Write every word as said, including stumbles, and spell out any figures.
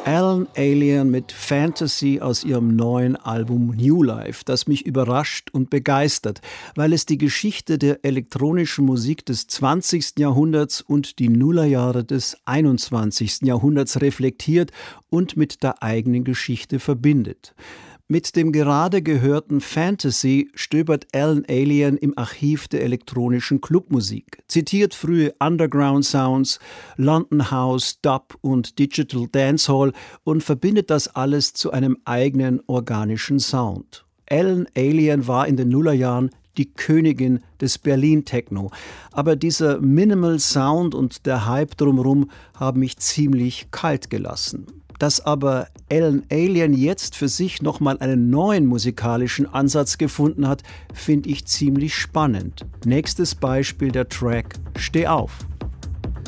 Alan Alien mit Fantasy aus ihrem neuen Album New Life, das mich überrascht und begeistert, weil es die Geschichte der elektronischen Musik des zwanzigsten Jahrhunderts und die Nullerjahre des einundzwanzigsten Jahrhunderts reflektiert und mit der eigenen Geschichte verbindet. Mit dem gerade gehörten Fantasy stöbert Alan Alien im Archiv der elektronischen Clubmusik, zitiert frühe Underground-Sounds, London House, Dub und Digital Dancehall und verbindet das alles zu einem eigenen organischen Sound. Alan Alien war in den Nullerjahren die Königin des Berlin-Techno. Aber dieser Minimal Sound und der Hype drumherum haben mich ziemlich kalt gelassen. Dass aber Alan Alien jetzt für sich nochmal einen neuen musikalischen Ansatz gefunden hat, finde ich ziemlich spannend. Nächstes Beispiel der Track Steh auf.